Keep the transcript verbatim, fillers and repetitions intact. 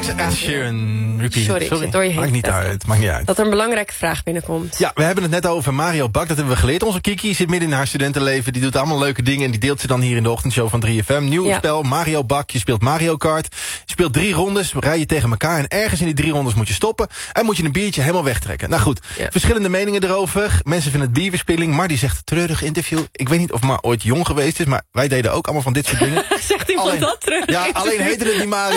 Alex Sheeran, repeat. Sorry, Sorry. ik zit door je heen. Maakt niet uit, maakt niet uit. Dat er een belangrijke vraag binnenkomt. Ja, we hebben het net over Mario Bak, dat hebben we geleerd. Onze Kiki zit midden in haar studentenleven, die doet allemaal leuke dingen... en die deelt ze dan hier in de ochtendshow van drie F M. Nieuw Ja. spel, Mario Bak, je speelt Mario Kart. Je speelt drie rondes, rij je tegen elkaar... en ergens in die drie rondes moet je stoppen... en moet je een biertje helemaal wegtrekken. Nou goed, Ja. verschillende meningen erover. Mensen vinden het bierverspilling, Mar die zegt treurig interview. Ik weet niet of Mar ooit jong geweest is, maar wij deden ook allemaal van dit soort dingen. Zegt iemand Alleen- dat terug? Ja, alleen heette het niet Mario.